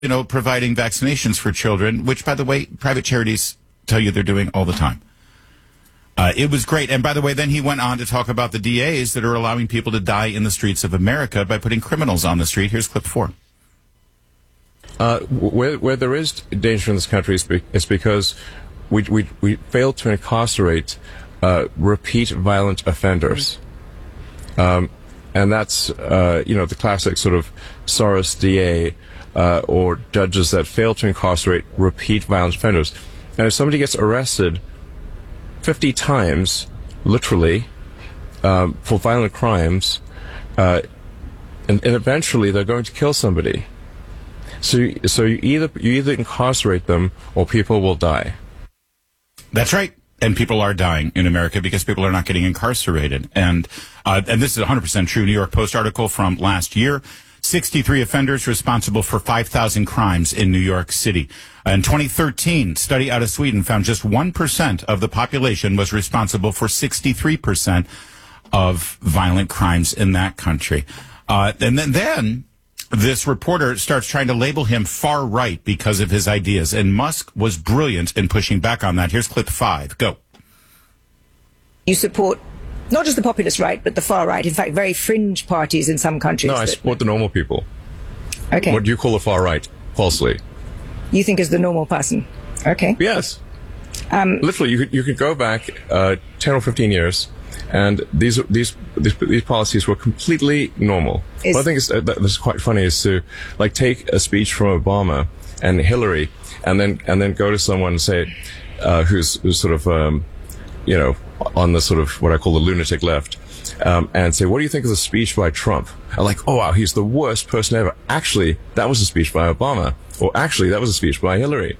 providing vaccinations for children, which, by the way, private charities tell you they're doing all the time. It was great. And by the way, then he went on to talk about the DAs that are allowing people to die in the streets of America by putting criminals on the street. Here's clip 4. Where there is danger in this country is because we fail to incarcerate repeat violent offenders. And that's, the classic sort of Soros DA or judges that fail to incarcerate repeat violent offenders. And if somebody gets arrested 50 times, literally, for violent crimes, and eventually they're going to kill somebody. So you either incarcerate them or people will die. That's right. And people are dying in America because people are not getting incarcerated. And this is 100% true. New York Post article from last year. 63 offenders responsible for 5,000 crimes in New York City. In 2013, study out of Sweden found just 1% of the population was responsible for 63% of violent crimes in that country. And then this reporter starts trying to label him far right because of his ideas. And Musk was brilliant in pushing back on that. Here's clip 5. Go. You support not just the populist right, but the far right. In fact, very fringe parties in some countries. No, I support the normal people. Okay. What do you call the far right? Falsely. You think as the normal person? Okay. Yes. Literally, you could go back 10 or 15 years, and these policies were completely normal. What I think that's quite funny is to take a speech from Obama and Hillary, and then go to someone and say who's sort of on the sort of what I call the lunatic left, and say, what do you think of the speech by Trump? I'm like, oh wow, he's the worst person ever. Actually, that was a speech by Obama, or actually, that was a speech by Hillary.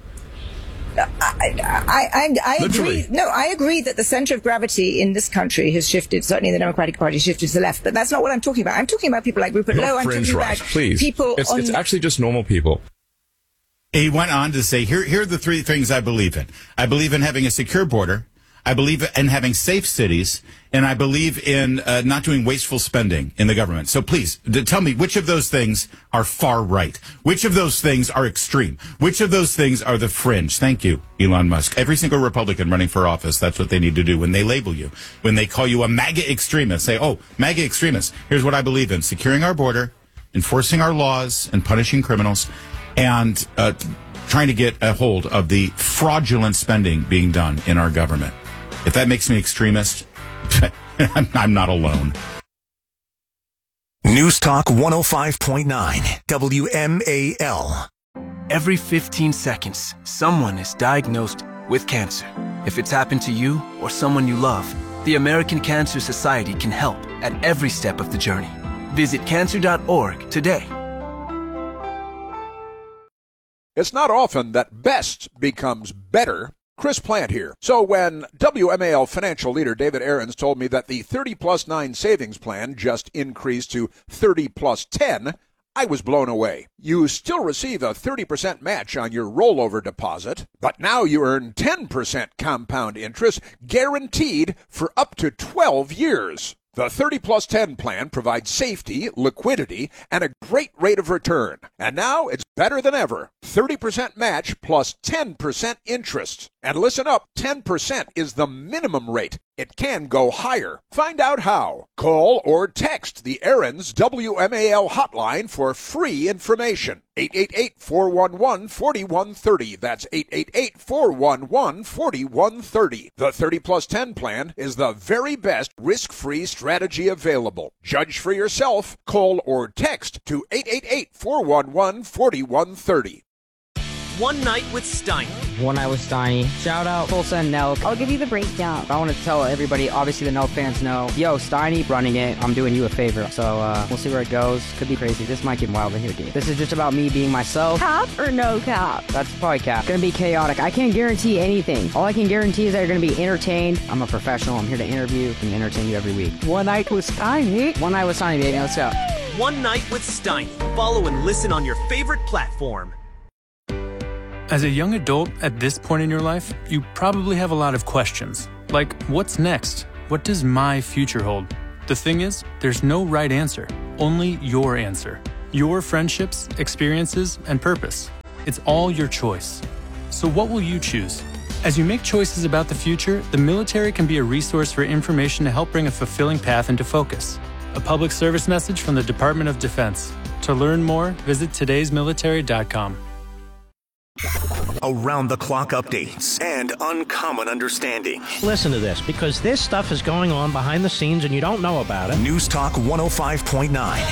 I agree. No, I agree that the center of gravity in this country has shifted. Certainly, the Democratic Party shifted to the left, but that's not what I'm talking about. I'm talking about people like Rupert Lowe. I'm talking about people. It's actually just normal people. He went on to say, here are the 3 things I believe in. I believe in having a secure border. I believe in having safe cities, and I believe in not doing wasteful spending in the government. So please, tell me which of those things are far right? Which of those things are extreme? Which of those things are the fringe? Thank you, Elon Musk. Every single Republican running for office, that's what they need to do when they label you. When they call you a MAGA extremist, say, oh, MAGA extremist. Here's what I believe in. Securing our border, enforcing our laws, and punishing criminals, and trying to get a hold of the fraudulent spending being done in our government. If that makes me extremist, I'm not alone. News Talk 105.9 WMAL. Every 15 seconds, someone is diagnosed with cancer. If it's happened to you or someone you love, the American Cancer Society can help at every step of the journey. Visit cancer.org today. It's not often that best becomes better. Chris Plant here. So when WMAL financial leader David Aarons told me that the 30+9 savings plan just increased to 30+10, I was blown away. You still receive a 30% match on your rollover deposit, but now you earn 10% compound interest guaranteed for up to 12 years. The 30+10 plan provides safety, liquidity, and a great rate of return. And now it's better than ever. 30% match plus 10% interest. And listen up, 10% is the minimum rate. It can go higher. Find out how. Call or text the Aarons WMAL hotline for free information. 888-411-4130. That's 888-411-4130. The 30+10 plan is the very best risk-free strategy available. Judge for yourself. Call or text to 888-411-4130. One Night with Steiny. One Night with Steiny. Shout out Tulsa and Nelk. I'll give you the breakdown. I want to tell everybody, obviously the Nelk fans know, yo, Steiny running it. I'm doing you a favor. So we'll see where it goes. Could be crazy. This might get wild in here, dude. This is just about me being myself. Cap or no cap? That's probably cap. Gonna be chaotic. I can't guarantee anything. All I can guarantee is that you're gonna be entertained. I'm a professional. I'm here to interview and entertain you every week. One Night with Steiny. One Night with Steiny, baby. Let's go. One Night with Steiny. Follow and listen on your favorite platform. As a young adult at this point in your life, you probably have a lot of questions. Like, what's next? What does my future hold? The thing is, there's no right answer, only your answer. Your friendships, experiences, and purpose. It's all your choice. So what will you choose? As you make choices about the future, the military can be a resource for information to help bring a fulfilling path into focus. A public service message from the Department of Defense. To learn more, visit todaysmilitary.com. Around the clock updates and uncommon understanding. Listen to this, because this stuff is going on behind the scenes and you don't know about it. News Talk 105.9.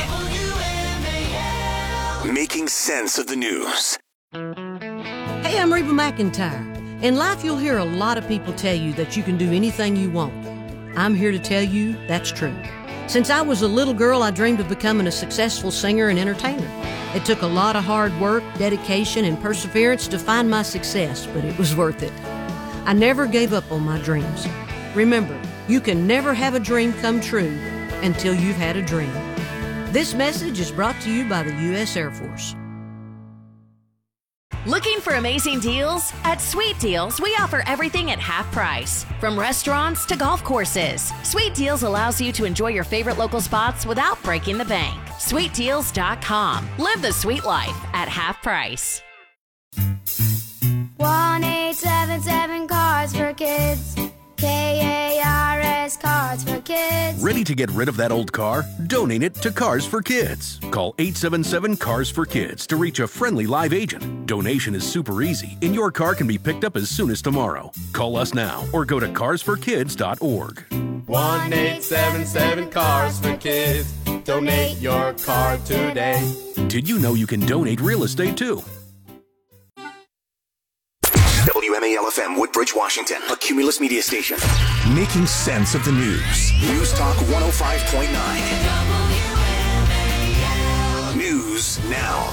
Making sense of the news. Hey, I'm Reba McEntire. In life, you'll hear a lot of people tell you that you can do anything you want. I'm here to tell you that's true. Since I was a little girl, I dreamed of becoming a successful singer and entertainer. It took a lot of hard work, dedication, and perseverance to find my success, but it was worth it. I never gave up on my dreams. Remember, you can never have a dream come true until you've had a dream. This message is brought to you by the U.S. Air Force. Looking for amazing deals? At Sweet Deals, we offer everything at half price. From restaurants to golf courses, Sweet Deals allows you to enjoy your favorite local spots without breaking the bank. SweetDeals.com. Live the sweet life at half price. 1-877 Cards for Kids. KARS Cards for Kids. Ready to get rid of that old car? Donate it to Cars for Kids. Call 877 Cars for Kids to reach a friendly live agent. Donation is super easy, and your car can be picked up as soon as tomorrow. Call us now or go to carsforkids.org. 1-877 Cars for Kids. Donate your car today. Did you know you can donate real estate too? WMAL-FM, Woodbridge, Washington, a Cumulus media station. Making sense of the news. News Talk 105.9. News now.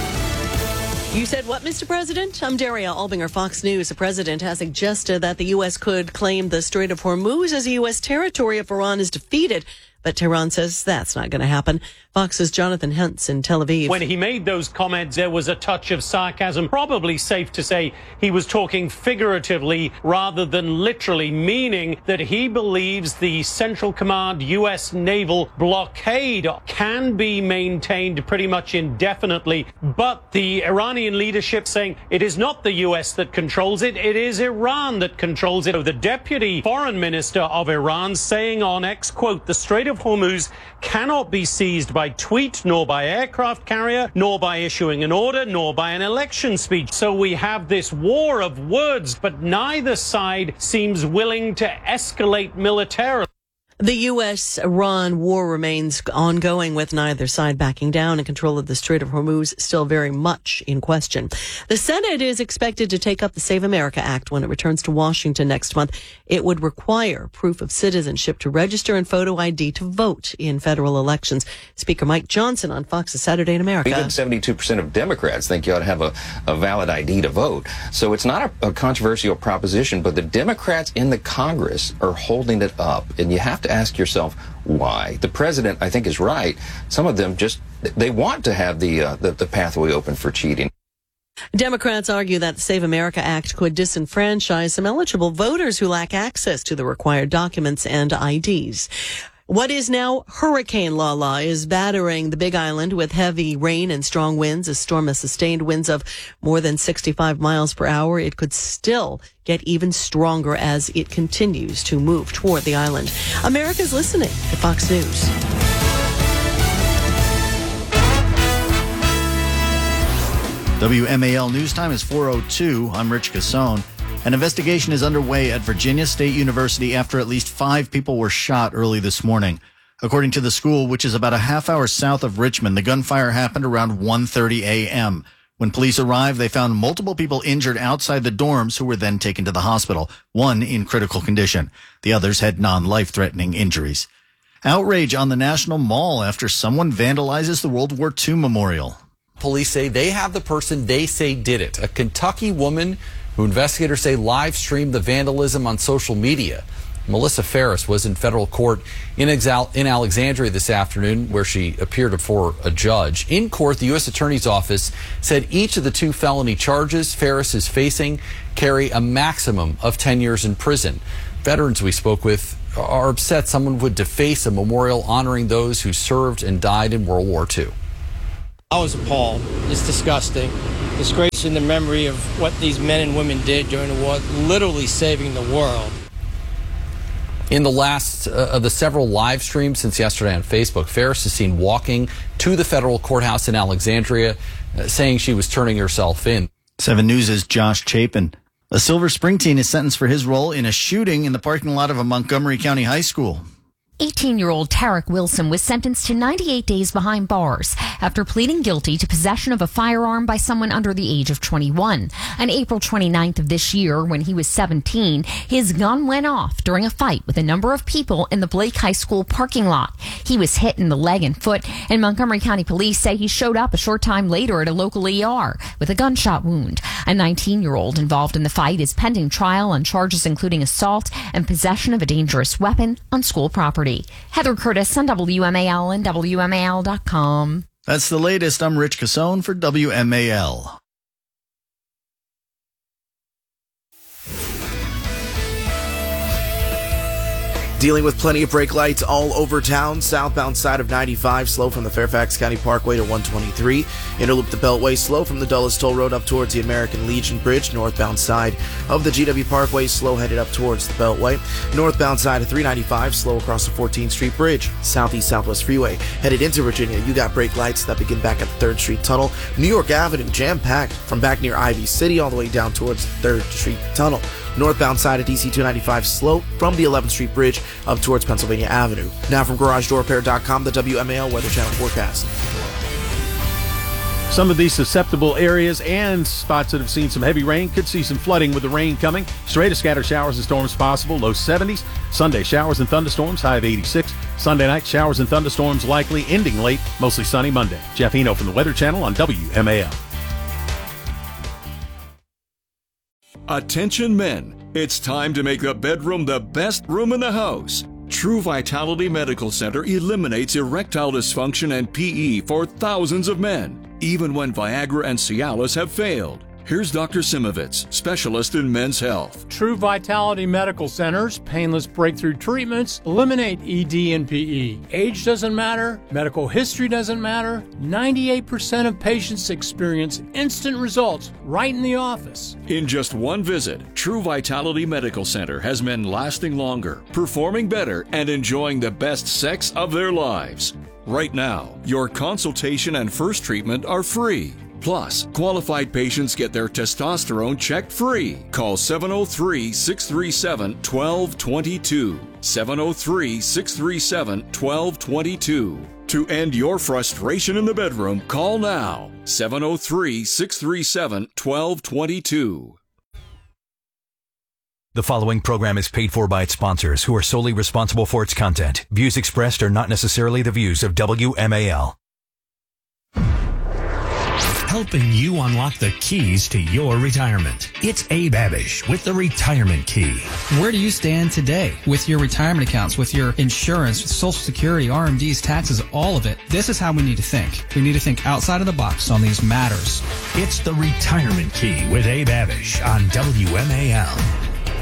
You said what, Mr. President? I'm Daria Albinger, Fox News. The president has suggested that the U.S. could claim the Strait of Hormuz as U.S. territory if Iran is defeated. But Tehran says that's not going to happen. Fox's Jonathan Huntz in Tel Aviv. When he made those comments, there was a touch of sarcasm. Probably safe to say he was talking figuratively rather than literally, meaning that he believes the Central Command U.S. naval blockade can be maintained pretty much indefinitely. But the Iranian leadership saying it is not the U.S. that controls it, it is Iran that controls it. So the deputy foreign minister of Iran saying on X, quote, the Strait of Hormuz cannot be seized by tweet, nor by aircraft carrier, nor by issuing an order, nor by an election speech. So we have this war of words, but neither side seems willing to escalate militarily. The U.S.-Iran war remains ongoing, with neither side backing down, and control of the Strait of Hormuz still very much in question. The Senate is expected to take up the Save America Act when it returns to Washington next month. It would require proof of citizenship to register and photo ID to vote in federal elections. Speaker Mike Johnson on Fox's Saturday in America. Even 72% of Democrats think you ought to have a valid ID to vote. So it's not a controversial proposition, but the Democrats in the Congress are holding it up, and you have to ask yourself why. The president, I think, is right. Some of them they want to have the pathway open for cheating. Democrats argue that the Save America Act could disenfranchise some eligible voters who lack access to the required documents and IDs. What is now Hurricane Lala is battering the Big Island with heavy rain and strong winds. A storm has sustained winds of more than 65 miles per hour. It could still get even stronger as it continues to move toward the island. America's listening to Fox News. WMAL News Time is 4:02. I'm Rich Cassone. An investigation is underway at Virginia State University after at least 5 people were shot early this morning. According to the school, which is about a half hour south of Richmond, the gunfire happened around 1:30 a.m. When police arrived, they found multiple people injured outside the dorms who were then taken to the hospital, one in critical condition. The others had non-life-threatening injuries. Outrage on the National Mall after someone vandalizes the World War II memorial. Police say they have the person they say did it, a Kentucky woman who investigators say live streamed the vandalism on social media. Melissa Ferris was in federal court in Alexandria this afternoon, where she appeared before a judge. In court, the U.S. Attorney's Office said each of the 2 felony charges Ferris is facing carry a maximum of 10 years in prison. Veterans we spoke with are upset someone would deface a memorial honoring those who served and died in World War II. I was appalled. It's disgusting. Disgracing the memory of what these men and women did during the war, literally saving the world. In the last of the several live streams since yesterday on Facebook, Ferris is seen walking to the federal courthouse in Alexandria, saying she was turning herself in. 7 News' Josh Chapin. A Silver Spring teen is sentenced for his role in a shooting in the parking lot of a Montgomery County high school. 18-year-old Tarek Wilson was sentenced to 98 days behind bars after pleading guilty to possession of a firearm by someone under the age of 21. On April 29th of this year, when he was 17, his gun went off during a fight with a number of people in the Blake High School parking lot. He was hit in the leg and foot, and Montgomery County police say he showed up a short time later at a local ER with a gunshot wound. A 19-year-old involved in the fight is pending trial on charges including assault and possession of a dangerous weapon on school property. Heather Curtis on WMAL and WMAL.com. That's the latest. I'm Rich Cassone for WMAL. Dealing with plenty of brake lights all over town. Southbound side of 95, slow from the Fairfax County Parkway to 123. Interloop the Beltway, slow from the Dulles Toll Road up towards the American Legion Bridge. Northbound side of the GW Parkway, slow headed up towards the Beltway. Northbound side of 395, slow across the 14th Street Bridge. Southeast-Southwest Freeway, headed into Virginia. You got brake lights that begin back at the 3rd Street Tunnel. New York Avenue, jam-packed from back near Ivy City all the way down towards the 3rd Street Tunnel. Northbound side of DC 295 slow from the 11th Street Bridge up towards Pennsylvania Avenue. Now from GarageDoorRepair.com, the WMAL Weather Channel forecast. Some of these susceptible areas and spots that have seen some heavy rain could see some flooding with the rain coming. Straight to scattered showers and storms possible, low 70s. Sunday, showers and thunderstorms, high of 86. Sunday night, showers and thunderstorms likely, ending late, mostly sunny Monday. Jeff Eno from the Weather Channel on WMAL. Attention men, it's time to make the bedroom the best room in the house. True Vitality Medical Center eliminates erectile dysfunction and PE for thousands of men, even when Viagra and Cialis have failed. Here's Dr. Simovitz, specialist in men's health. True Vitality Medical Center's painless breakthrough treatments eliminate ED and PE. Age doesn't matter, medical history doesn't matter. 98% of patients experience instant results right in the office. In just one visit, True Vitality Medical Center has men lasting longer, performing better, and enjoying the best sex of their lives. Right now, your consultation and first treatment are free. Plus, qualified patients get their testosterone checked free. Call 703-637-1222. 703-637-1222. To end your frustration in the bedroom, call now. 703-637-1222. The following program is paid for by its sponsors, who are solely responsible for its content. Views expressed are not necessarily the views of WMAL. Helping you unlock the keys to your retirement. It's Abe Abish with the Retirement Key. Where do you stand today with your retirement accounts, with your insurance, with Social Security, RMDs, taxes, all of it? This is how we need to think. We need to think outside of the box on these matters. It's the Retirement Key with Abe Abish on WMAL.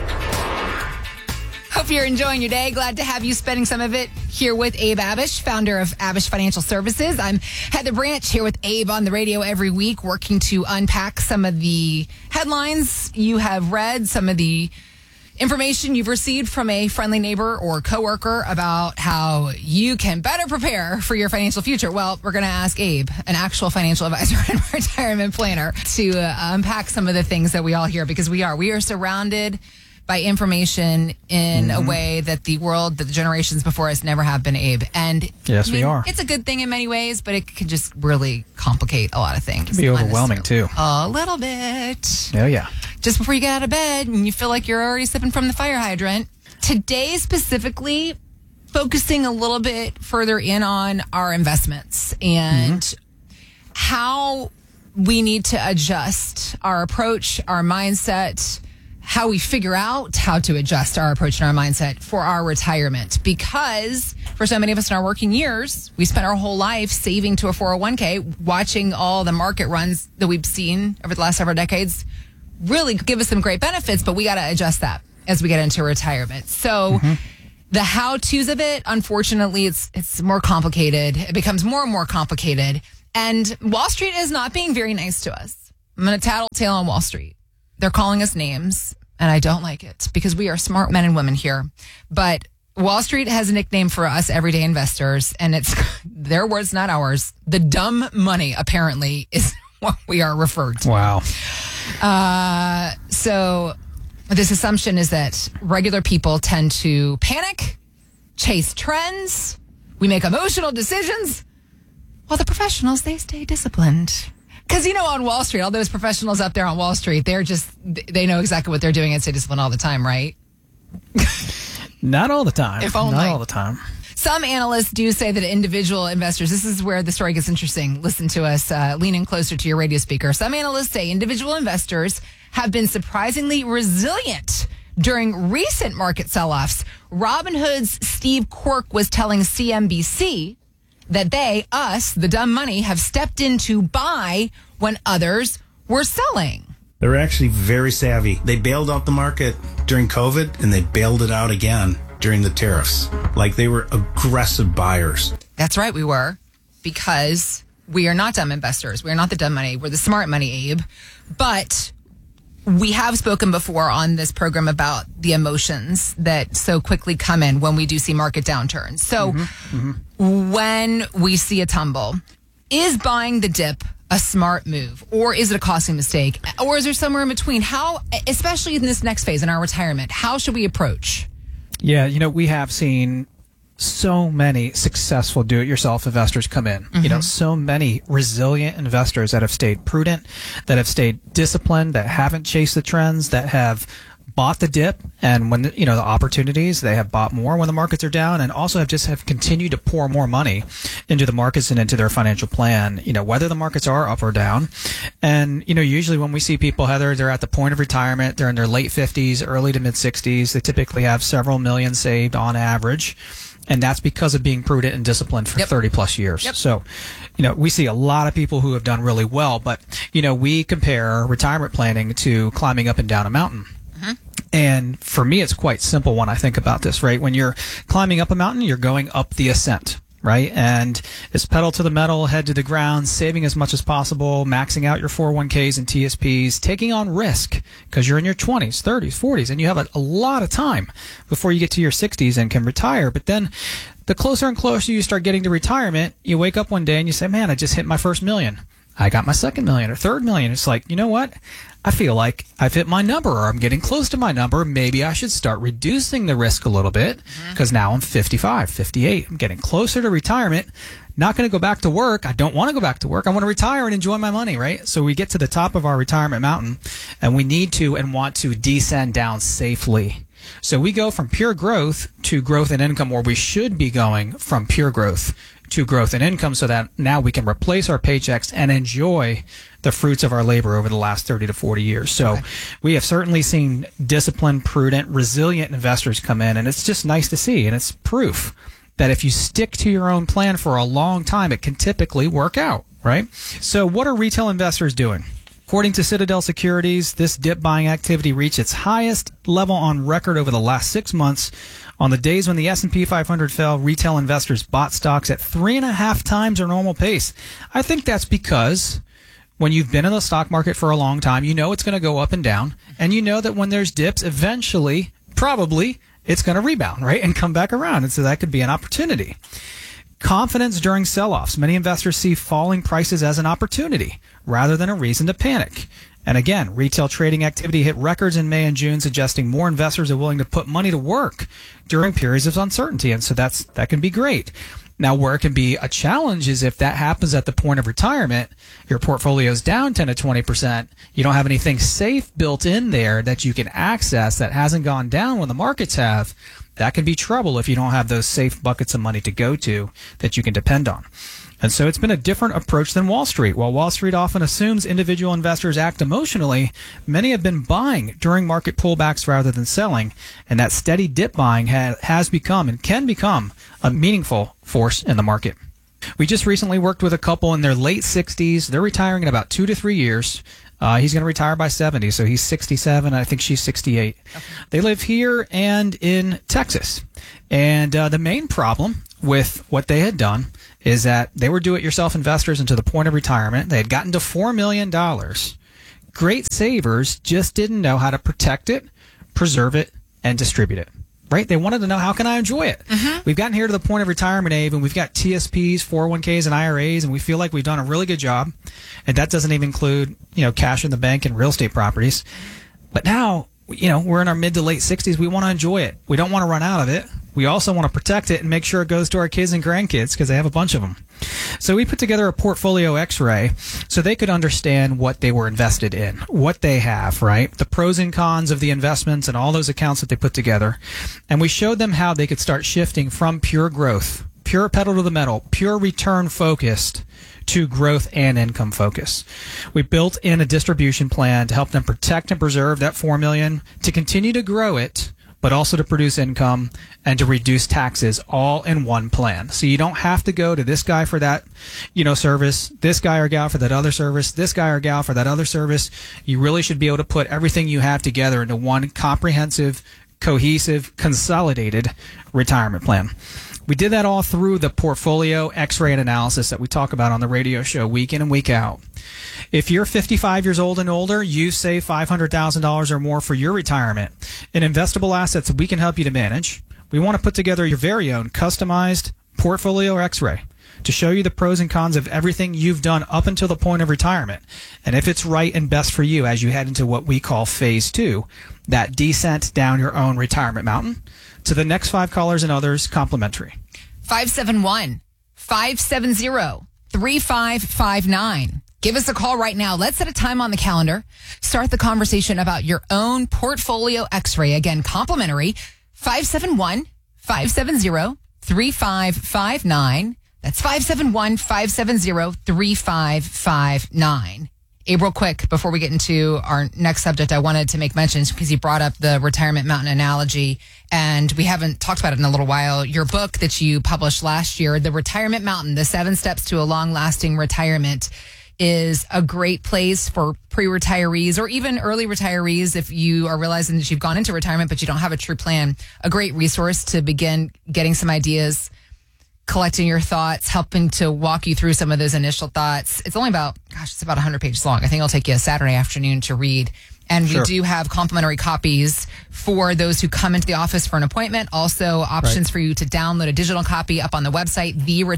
Hope you're enjoying your day. Glad to have you spending some of it here with Abe Abish, founder of Abish Financial Services. I'm Heather Branch here with Abe on the radio every week, working to unpack some of the headlines you have read, some of the information you've received from a friendly neighbor or coworker about how you can better prepare for your financial future. Well, we're going to ask Abe, an actual financial advisor and retirement planner, to unpack some of the things that we all hear, because we are surrounded by information in a way that the generations before us never have been, Abe. And yes, we are. It's a good thing in many ways, but it can just really complicate a lot of things. It can be overwhelming, too. A little bit. Oh, yeah. Just before you get out of bed and you feel like you're already sipping from the fire hydrant. Today, specifically, focusing a little bit further in on our investments and how we need to adjust our approach, our mindset, how we figure out how to adjust our approach and our mindset for our retirement. Because for so many of us in our working years, we spent our whole life saving to a 401k, watching all the market runs that we've seen over the last several decades really give us some great benefits, but we got to adjust that as we get into retirement. So the how-tos of it, unfortunately, it's more complicated. It becomes more and more complicated And Wall Street is not being very nice to us. I'm going to tattletale on Wall Street. They're calling us names, and I don't like it because we are smart men and women here. But Wall Street has a nickname for us everyday investors, and it's their words, not ours. The dumb money, apparently, is what we are referred to. Wow. So this assumption is that regular people tend to panic, chase trends, we make emotional decisions, while the professionals, they stay disciplined. Because, on Wall Street, all those professionals up there on Wall Street, they know exactly what they're doing and stay disciplined all the time, right? Not all the time. If only. Not all the time. Some analysts do say that individual investors, this is where the story gets interesting. Listen to us, lean in closer to your radio speaker. Some analysts say individual investors have been surprisingly resilient during recent market sell-offs. Robinhood's Steve Quirk was telling CNBC that they, us, the dumb money, have stepped in to buy when others were selling. They're actually very savvy. They bailed out the market during COVID, and they bailed it out again during the tariffs. Like, they were aggressive buyers. That's right, we were. Because we are not dumb investors. We are not the dumb money. We're the smart money, Abe. But we have spoken before on this program about the emotions that so quickly come in when we do see market downturns. So when we see a tumble, is buying the dip a smart move, or is it a costly mistake, or is there somewhere in between? How, especially in this next phase in our retirement, how should we approach? Yeah, we have seen so many successful do-it-yourself investors come in. So many resilient investors that have stayed prudent, that have stayed disciplined, that haven't chased the trends, that have bought the dip, and when the opportunities, they have bought more when the markets are down, and also have continued to pour more money into the markets and into their financial plan, whether the markets are up or down. And usually when we see people, Heather, they're at the point of retirement, they're in their late 50s, early to mid 60s, they typically have several million saved on average, and that's because of being prudent and disciplined for 30 plus years. So we see a lot of people who have done really well, but we compare retirement planning to climbing up and down a mountain. And for me, it's quite simple when I think about this, right? When you're climbing up a mountain, you're going up the ascent, right? And it's pedal to the metal, head to the ground, saving as much as possible, maxing out your 401ks and TSPs, taking on risk because you're in your 20s, 30s, 40s, and you have a lot of time before you get to your 60s and can retire. But then the closer and closer you start getting to retirement, you wake up one day and you say, man, I just hit my first million. I got my second million or third million. It's like, you know what? I feel like I've hit my number, or I'm getting close to my number. Maybe I should start reducing the risk a little bit because now I'm 55, 58. I'm getting closer to retirement. Not going to go back to work. I don't want to go back to work. I want to retire and enjoy my money, right? So we get to the top of our retirement mountain, and we need to and want to descend down safely. So we go from pure growth to growth and income, or we should be going from pure growth to growth and income, so that now we can replace our paychecks and enjoy the fruits of our labor over the last 30 to 40 years. So we have certainly seen disciplined, prudent, resilient investors come in, and it's just nice to see. And it's proof that if you stick to your own plan for a long time, it can typically work out, right? So what are retail investors doing? According to Citadel Securities, this dip buying activity reached its highest level on record over the last 6 months. On the days when the S&P 500 fell, retail investors bought stocks at 3.5 times their normal pace. I think that's because when you've been in the stock market for a long time, you know it's going to go up and down, and you know that when there's dips, eventually, probably, it's going to rebound, right, and come back around. And so that could be an opportunity. Confidence during sell-offs. Many investors see falling prices as an opportunity rather than a reason to panic. And again, retail trading activity hit records in May and June, suggesting more investors are willing to put money to work during periods of uncertainty. And so that can be great. Now, where it can be a challenge is if that happens at the point of retirement, your portfolio is down 10 to 20%. You don't have anything safe built in there that you can access that hasn't gone down when the markets have. That can be trouble if you don't have those safe buckets of money to go to that you can depend on. And so it's been a different approach than Wall Street. While Wall Street often assumes individual investors act emotionally, many have been buying during market pullbacks rather than selling. And that steady dip buying has become and can become a meaningful force in the market. We just recently worked with a couple in their late 60s. They're retiring in about 2 to 3 years. He's going to retire by 70, so he's 67. I think she's 68. Okay. They live here and in Texas. And the main problem with what they had done is that they were do-it-yourself investors into the point of retirement. They had gotten to $4 million. Great savers just didn't know how to protect it, preserve it, and distribute it. Right? They wanted to know, how can I enjoy it? We've gotten here to the point of retirement, Abe, and we've got TSPs, 401ks, and IRAs, and we feel like we've done a really good job. And that doesn't even include, cash in the bank and real estate properties. But now, we're in our mid to late 60s. We want to enjoy it. We don't want to run out of it. We also want to protect it and make sure it goes to our kids and grandkids because they have a bunch of them. So we put together a portfolio x-ray so they could understand what they were invested in, what they have, right? The pros and cons of the investments and all those accounts that they put together. And we showed them how they could start shifting from pure growth, pure pedal to the metal, pure return focused to growth and income focus. We built in a distribution plan to help them protect and preserve that $4 million, to continue to grow it, but also to produce income and to reduce taxes all in one plan. So you don't have to go to this guy for that, service, this guy or gal for that other service, this guy or gal for that other service. You really should be able to put everything you have together into one comprehensive, cohesive, consolidated retirement plan. We did that all through the portfolio x-ray and analysis that we talk about on the radio show week in and week out. If you're 55 years old and older, you save $500,000 or more for your retirement in investable assets that we can help you to manage. We want to put together your very own customized portfolio x-ray to show you the pros and cons of everything you've done up until the point of retirement. And if it's right and best for you as you head into what we call phase 2, that descent down your own retirement mountain. To the next 5 callers and others, complimentary. 571-570-3559. Give us a call right now. Let's set a time on the calendar. Start the conversation about your own portfolio x-ray. Again, complimentary. 571-570-3559. That's 571-570-3559. Abe, real quick, before we get into our next subject, I wanted to make mention, because you brought up the retirement mountain analogy, and we haven't talked about it in a little while. Your book that you published last year, The Retirement Mountain, The 7 Steps to a Long-Lasting Retirement, is a great place for pre-retirees or even early retirees if you are realizing that you've gone into retirement but you don't have a true plan. A great resource to begin getting some ideas, collecting your thoughts, helping to walk you through some of those initial thoughts. It's only about 100 pages long. I think it'll take you a Saturday afternoon to read. And we do have complimentary copies for those who come into the office for an appointment. Also, options for you to download a digital copy up on the website,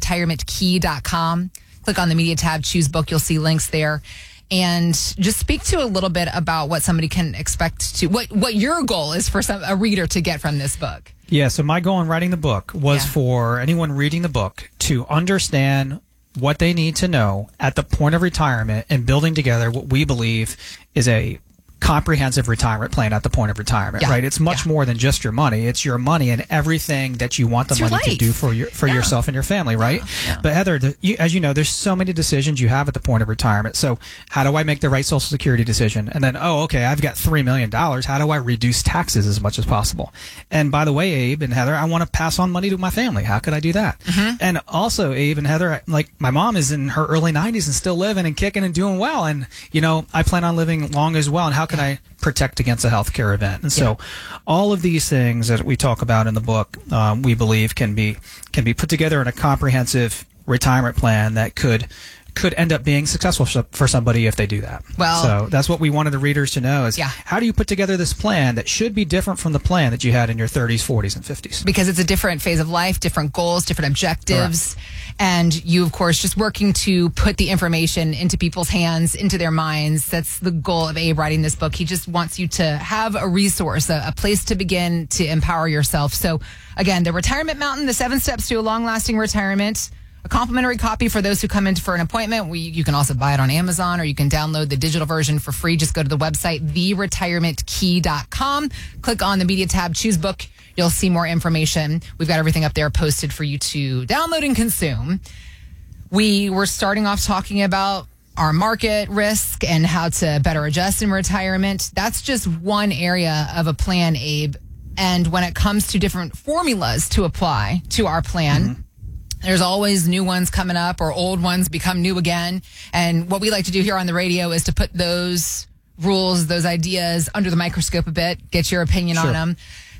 theretirementkey.com. Click on the media tab, choose book. You'll see links there. And just speak to a little bit about what somebody can expect to, what your goal is for a reader to get from this book. Yeah, so my goal in writing the book was for anyone reading the book to understand what they need to know at the point of retirement and building together what we believe is a comprehensive retirement plan at the point of retirement, right? It's much more than just your money. It's your money and everything that you want the money to do for yourself and your family, right? But Heather, as you know, there's so many decisions you have at the point of retirement. So how do I make the right Social Security decision? And then, I've got $3 million. How do I reduce taxes as much as possible? And by the way, Abe and Heather, I want to pass on money to my family. How could I do that? And also, Abe and Heather, my mom is in her early 90s and still living and kicking and doing well. And, I plan on living long as well. And how can I protect against a healthcare event? And so all of these things that we talk about in the book, we believe can be put together in a comprehensive retirement plan that could end up being successful for somebody if they do that. Well, so that's what we wanted the readers to know is how do you put together this plan that should be different from the plan that you had in your 30s, 40s, and 50s? Because it's a different phase of life, different goals, different objectives. Correct. And you, of course, just working to put the information into people's hands, into their minds. That's the goal of Abe writing this book. He just wants you to have a resource, a place to begin to empower yourself. So, again, The Retirement Mountain, The 7 Steps to a Long-Lasting Retirement. A complimentary copy for those who come in for an appointment. You can also buy it on Amazon or you can download the digital version for free. Just go to the website, theretirementkey.com. Click on the media tab, choose book. You'll see more information. We've got everything up there posted for you to download and consume. We were starting off talking about our market risk and how to better adjust in retirement. That's just one area of a plan, Abe. And when it comes to different formulas to apply to our plan, there's always new ones coming up or old ones become new again. And what we like to do here on the radio is to put those rules, those ideas under the microscope a bit, get your opinion on them.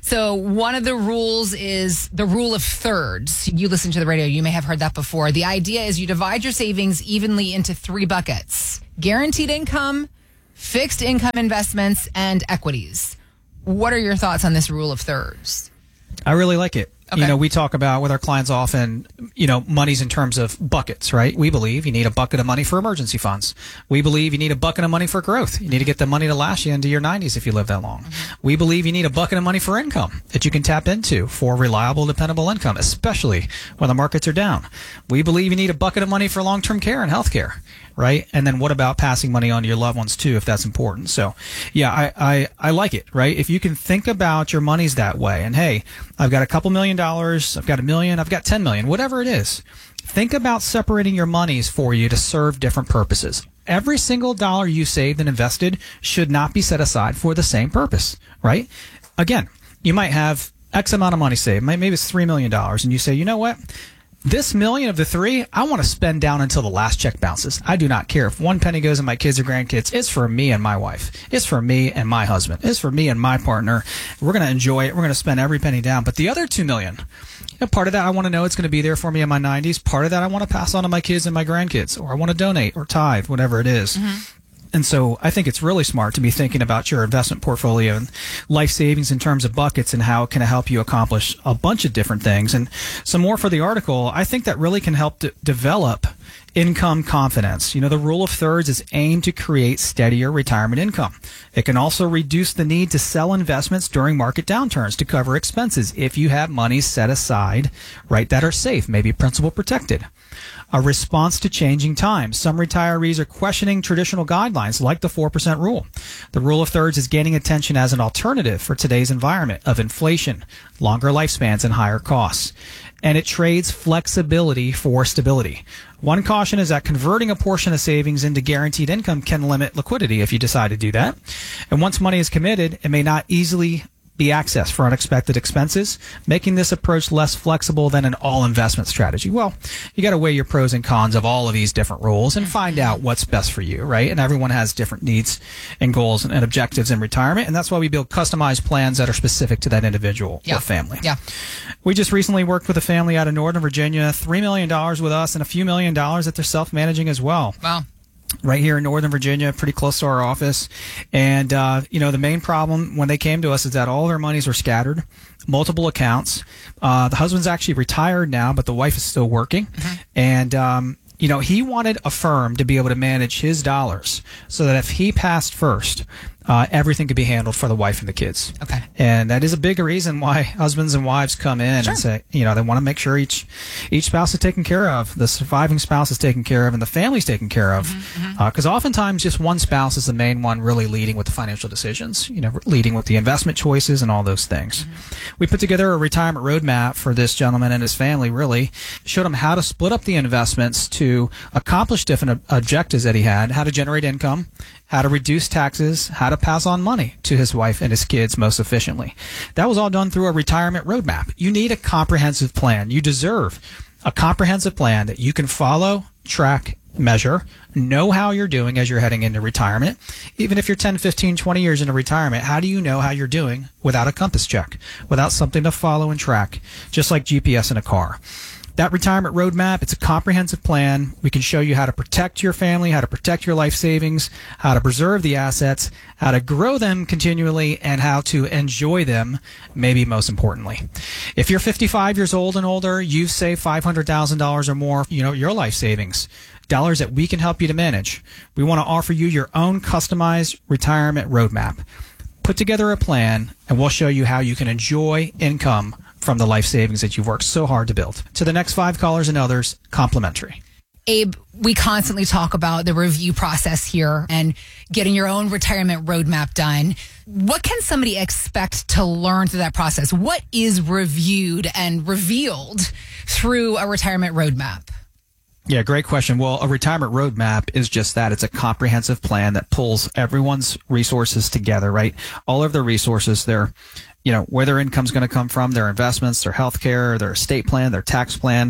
So one of the rules is the rule of thirds. You listen to the radio, you may have heard that before. The idea is you divide your savings evenly into 3 buckets: guaranteed income, fixed income investments, and equities. What are your thoughts on this rule of thirds? I really like it. Okay. You know, we talk about with our clients often, you know, monies in terms of buckets, right? We believe you need a bucket of money for emergency funds. We believe you need a bucket of money for growth. You need to get the money to last you into your 90s if you live that long. We believe you need a bucket of money for income that you can tap into for reliable, dependable income, especially when the markets are down. We believe you need a bucket of money for long-term care and health care, right? And then what about passing money on to your loved ones too, if that's important? So yeah, I like it, right? If you can think about your monies that way, and hey, I've got a couple $1 million, I've got $1 million, I've got 10 million, whatever it is, think about separating your monies for you to serve different purposes. Every single dollar you saved and invested should not be set aside for the same purpose, right? Again, you might have X amount of money saved, maybe it's $3 million, and you say, you know what? This $1 million of the 3, I want to spend down until the last check bounces. I do not care if 1 penny goes in my kids or grandkids. It's for me and my wife. It's for me and my husband. It's for me and my partner. We're going to enjoy it. We're going to spend every penny down. But the other $2 million, you know, part of that I want to know it's going to be there for me in my 90s. Part of that I want to pass on to my kids and my grandkids, or I want to donate or tithe, whatever it is. Mm-hmm. And so I think it's really smart to be thinking about your investment portfolio and life savings in terms of buckets and how it can help you accomplish a bunch of different things. And some more for the article, I think that really can help develop income confidence. You know, the rule of thirds is aimed to create steadier retirement income. It can also reduce the need to sell investments during market downturns to cover expenses if you have money set aside, right, that are safe, maybe principal protected. A response to changing times. Some retirees are questioning traditional guidelines like the 4% rule. The rule of thirds is gaining attention as an alternative for today's environment of inflation, longer lifespans, and higher costs. And it trades flexibility for stability. One caution is that converting a portion of savings into guaranteed income can limit liquidity if you decide to do that. And once money is committed, it may not easily be accessed for unexpected expenses, making this approach less flexible than an all investment strategy. Well, you got to weigh your pros and cons of all of these different rules and find out what's best for you, right? And everyone has different needs and goals and objectives in retirement, and that's why we build customized plans that are specific to that individual or family. Yeah. We just recently worked with a family out of Northern Virginia, $3 million with us and a few $1 million that they're self-managing as well. Wow. Right here in Northern Virginia, pretty close to our office. And, you know, the main problem when they came to us is that all their monies were scattered, multiple accounts. The husband's actually retired now, but the wife is still working. Mm-hmm. And, you know, he wanted a firm to be able to manage his dollars so that if he passed first, everything could be handled for the wife and the kids. Okay. And that is a big reason why husbands and wives come in and say, you know, they want to make sure each spouse is taken care of, the surviving spouse is taken care of, and the family's taken care of. Because oftentimes just one spouse is the main one really leading with the financial decisions, you know, leading with the investment choices and all those things. We put together a retirement roadmap for this gentleman and his family, really showed him how to split up the investments to accomplish different objectives that he had, how to generate income, how to reduce taxes, how to pass on money to his wife and his kids most efficiently. That was all done through a retirement roadmap. You need a comprehensive plan. You deserve a comprehensive plan that you can follow, track, measure, know how you're doing as you're heading into retirement. Even if you're 10, 15, 20 years into retirement, how do you know how you're doing without a compass check, without something to follow and track, just like GPS in a car? That retirement roadmap, it's a comprehensive plan. We can show you how to protect your family, how to protect your life savings, how to preserve the assets, how to grow them continually, and how to enjoy them, maybe most importantly. If you're 55 years old and older, you've saved $500,000 or more, you know, your life savings, dollars that we can help you to manage. We want to offer you your own customized retirement roadmap. Put together a plan, and we'll show you how you can enjoy income from the life savings that you've worked so hard to build. To the next 5 callers and others, complimentary. Abe, we constantly talk about the review process here and getting your own retirement roadmap done. What can somebody expect to learn through that process? What is reviewed and revealed through a retirement roadmap? Yeah, great question. Well, a retirement roadmap is just that. It's a comprehensive plan that pulls everyone's resources together, right? All of their resources, their, you know, where their income's going to come from, their investments, their health care, their estate plan, their tax plan,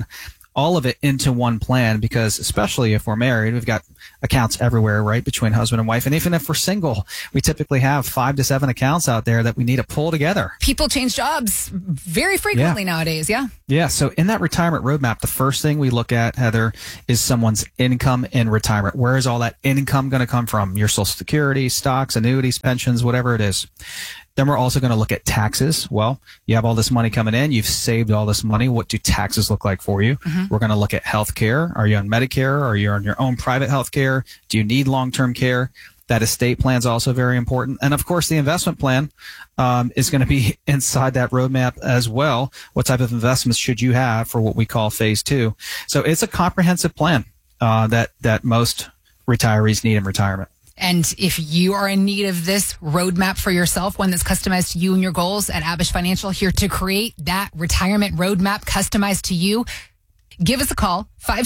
all of it into one plan, because especially if we're married, we've got accounts everywhere, right, between husband and wife. And even if we're single, we typically have 5 to 7 accounts out there that we need to pull together. People change jobs very frequently nowadays. Yeah. Yeah. So in that retirement roadmap, the first thing we look at, Heather, is someone's income in retirement. Where is all that income going to come from? Your Social Security, stocks, annuities, pensions, whatever it is. Then we're also going to look at taxes. Well, you have all this money coming in. You've saved all this money. What do taxes look like for you? We're going to look at health care. Are you on Medicare? Are you on your own private health care? Do you need long-term care? That estate plan is also very important. And of course, the investment plan is going to be inside that roadmap as well. What type of investments should you have for what we call phase 2? So it's a comprehensive plan that most retirees need in retirement. And if you are in need of this roadmap for yourself, one that's customized to you and your goals, at Abish Financial, here to create that retirement roadmap customized to you, give us a call,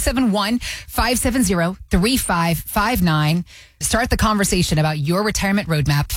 571-570-3559. Start the conversation about your retirement roadmap,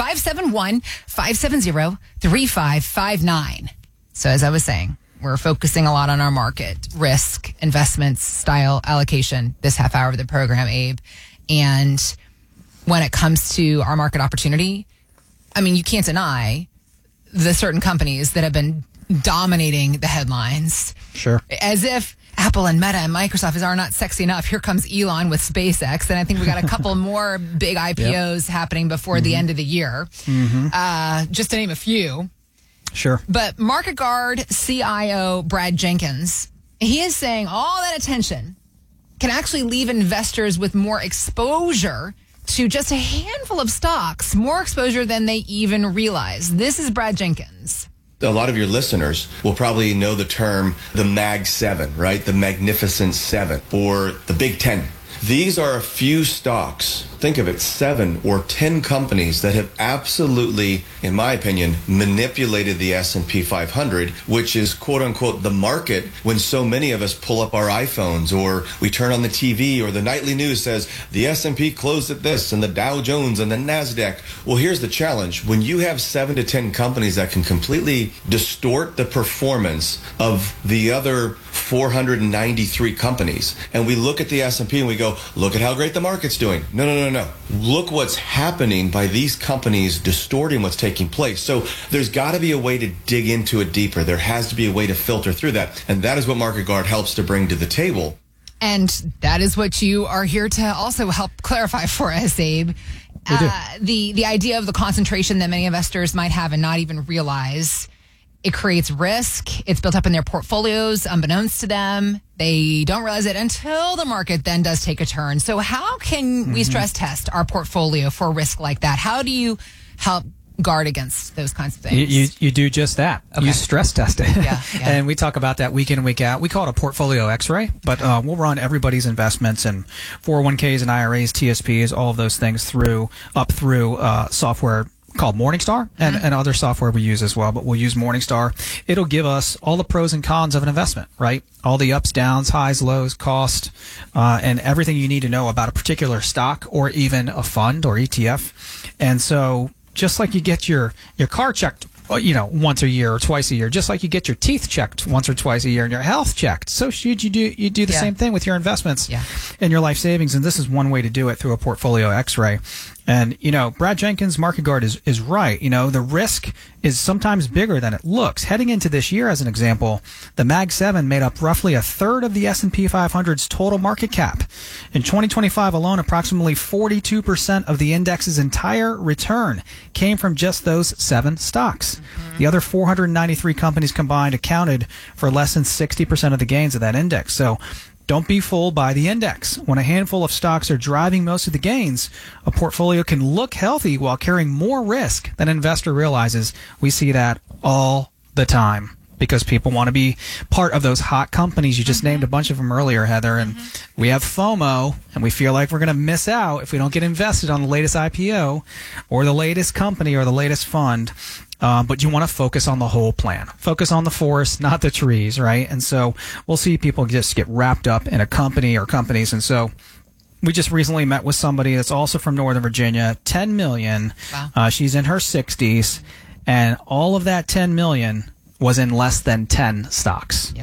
571-570-3559. So as I was saying, we're focusing a lot on our market, risk, investments, style, allocation, this half hour of the program, Abe. And when it comes to our market opportunity, I mean, you can't deny the certain companies that have been dominating the headlines. Sure. As if Apple and Meta and Microsoft are not sexy enough. Here comes Elon with SpaceX. And I think we got a couple more big IPOs happening before the end of the year. Just to name a few. Sure. But Market Guard CIO Brad Jenkins, he is saying all that attention can actually leave investors with more exposure to just a handful of stocks, more exposure than they even realize. This is Brad Jenkins. A lot of your listeners will probably know the term the Mag 7, right? The Magnificent 7 or the Big 10. These are a few stocks, think of it, 7 or 10 companies that have absolutely, in my opinion, manipulated the S&P 500, which is quote unquote the market when so many of us pull up our iPhones or we turn on the TV or the nightly news says the S&P closed at this and the Dow Jones and the NASDAQ. Well, here's the challenge. When you have 7 to 10 companies that can completely distort the performance of the other 493 companies, and we look at the S&P and we go, look at how great the market's doing. No. Look what's happening by these companies distorting what's taking place. So there's got to be a way to dig into it deeper. There has to be a way to filter through that. And that is what Market Guard helps to bring to the table. And that is what you are here to also help clarify for us, Abe. The idea of the concentration that many investors might have and not even realize. It creates risk. It's built up in their portfolios, unbeknownst to them. They don't realize it until the market then does take a turn. So how can we stress test our portfolio for risk like that? How do you help guard against those kinds of things? You do just that. Okay. You stress test it. Yeah. And we talk about that week in and week out. We call it a portfolio x-ray, but we'll run everybody's investments and 401ks and IRAs, TSPs, all of those things through software called Morningstar and other software we use as well, but we'll use Morningstar. It'll give us all the pros and cons of an investment, right? All the ups, downs, highs, lows, cost, and everything you need to know about a particular stock or even a fund or ETF. And so just like you get your car checked, once a year or twice a year, just like you get your teeth checked once or twice a year and your health checked, so should you do the same thing with your investments and your life savings. And this is one way to do it, through a portfolio x-ray. And, Brad Jenkins, Market Guard is right. The risk is sometimes bigger than it looks. Heading into this year, as an example, the Mag 7 made up roughly a third of the S&P 500's total market cap. In 2025 alone, approximately 42% of the index's entire return came from just those 7 stocks. The other 493 companies combined accounted for less than 60% of the gains of that index. So don't be fooled by the index. When a handful of stocks are driving most of the gains, a portfolio can look healthy while carrying more risk than an investor realizes. We see that all the time because people want to be part of those hot companies. You just named a bunch of them earlier, Heather, and we have FOMO, and we feel like we're going to miss out if we don't get invested on the latest IPO or the latest company or the latest fund. But you want to focus on the whole plan. Focus on the forest, not the trees, right? And so we'll see people just get wrapped up in a company or companies. And so we just recently met with somebody that's also from Northern Virginia, 10 million. Wow. She's in her 60s, and all of that 10 million was in less than 10 stocks. Yep.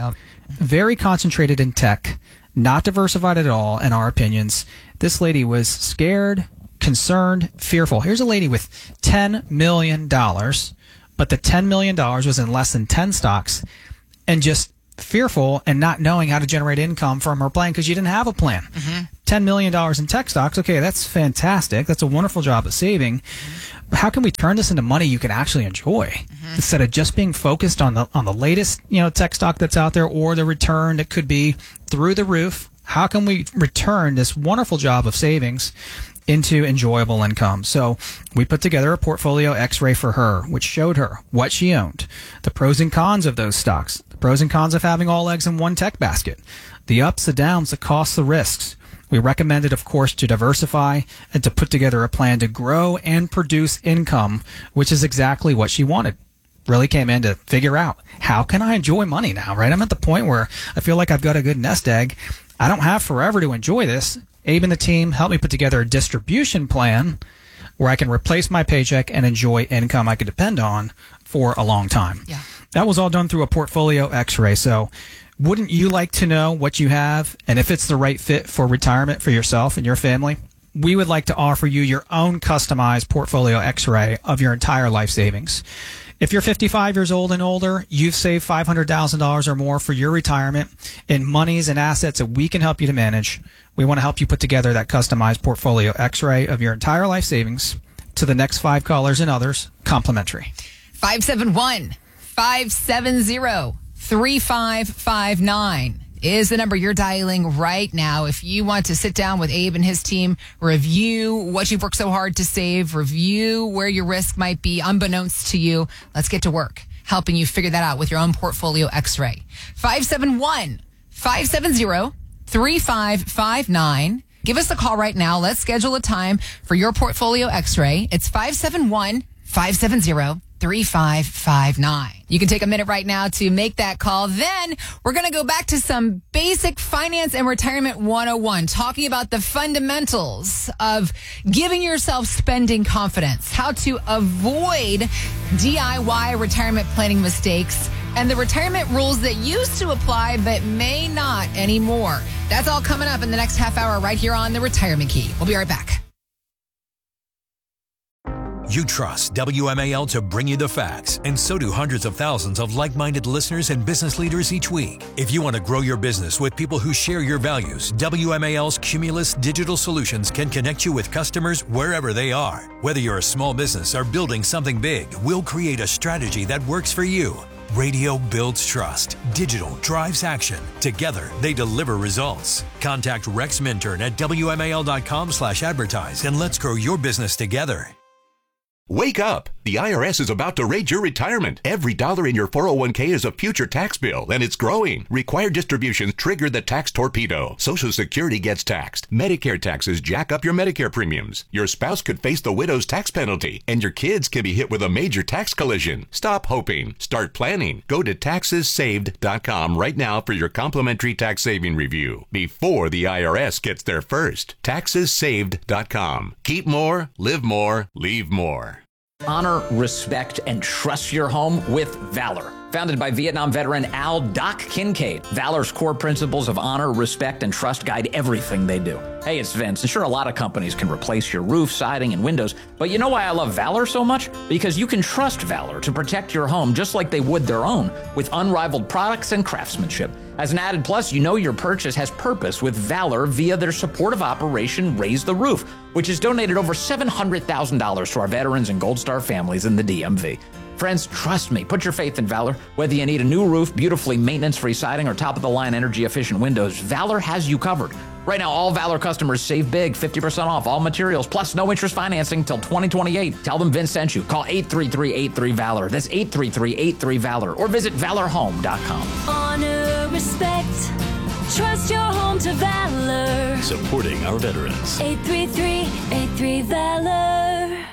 very concentrated in tech, not diversified at all, in our opinions. This lady was scared, concerned, fearful. Here's a lady with $10 million, but the $10 million was in less than 10 stocks, and just fearful and not knowing how to generate income from her plan because you didn't have a plan. $10 million in tech stocks, okay, that's fantastic. That's a wonderful job at saving. But how can we turn this into money you can actually enjoy instead of just being focused on the latest tech stock that's out there or the return that could be through the roof? How can we return this wonderful job of savings into enjoyable income? So we put together a portfolio X-ray for her, which showed her what she owned, the pros and cons of those stocks, the pros and cons of having all eggs in one tech basket, the ups, the downs, the costs, the risks. We recommended, of course, to diversify and to put together a plan to grow and produce income, which is exactly what she wanted. Really came in to figure out, how can I enjoy money now, right? I'm at the point where I feel like I've got a good nest egg. I don't have forever to enjoy this. Abe and the team helped me put together a distribution plan where I can replace my paycheck and enjoy income I could depend on for a long time. Yeah. That was all done through a portfolio X-ray. So wouldn't you like to know what you have and if it's the right fit for retirement for yourself and your family? We would like to offer you your own customized portfolio X-ray of your entire life savings. If you're 55 years old and older, you've saved $500,000 or more for your retirement in monies and assets that we can help you to manage. We want to help you put together that customized portfolio X-ray of your entire life savings. To the next 5 callers and others, complimentary. 571-570-3559 is the number you're dialing right now. If you want to sit down with Abe and his team, review what you've worked so hard to save, review where your risk might be unbeknownst to you, let's get to work helping you figure that out with your own portfolio X-ray. 571-570-3559. Give us a call right now. Let's schedule a time for your portfolio X-ray. It's 571-570-3559. You can take a minute right now to make that call. Then we're going to go back to some basic finance and retirement 101, talking about the fundamentals of giving yourself spending confidence, how to avoid DIY retirement planning mistakes, and the retirement rules that used to apply but may not anymore. That's all coming up in the next half hour right here on The Retirement Key. We'll be right back. You trust WMAL to bring you the facts, and so do hundreds of thousands of like-minded listeners and business leaders each week. If you want to grow your business with people who share your values, WMAL's Cumulus Digital Solutions can connect you with customers wherever they are. Whether you're a small business or building something big, we'll create a strategy that works for you. Radio builds trust. Digital drives action. Together, they deliver results. Contact Rex Minturn at WMAL.com/advertise and let's grow your business together. Wake up! The IRS is about to raid your retirement. Every dollar in your 401k is a future tax bill, and it's growing. Required distributions trigger the tax torpedo. Social Security gets taxed. Medicare taxes jack up your Medicare premiums. Your spouse could face the widow's tax penalty, and your kids can be hit with a major tax collision. Stop hoping. Start planning. Go to TaxesSaved.com right now for your complimentary tax saving review before the IRS gets there first. TaxesSaved.com. Keep more, live more, leave more. Honor, respect, and trust your home with Valor. Founded by Vietnam veteran Al Doc Kincaid, Valor's core principles of honor, respect, and trust guide everything they do. Hey, it's Vince, and sure, a lot of companies can replace your roof, siding, and windows, but you know why I love Valor so much? Because you can trust Valor to protect your home just like they would their own, with unrivaled products and craftsmanship. As an added plus, you know your purchase has purpose with Valor via their supportive operation Raise the Roof, which has donated over $700,000 to our veterans and Gold Star families in the DMV. Friends, trust me, put your faith in Valor. Whether you need a new roof, beautifully maintenance-free siding, or top-of-the-line energy-efficient windows, Valor has you covered. Right now, all Valor customers save big, 50% off all materials, plus no interest financing till 2028. Tell them Vince sent you. Call 833-83-VALOR. That's 833-83-VALOR. Or visit valorhome.com. Honor, respect, trust your home to Valor. Supporting our veterans. 833-83-VALOR.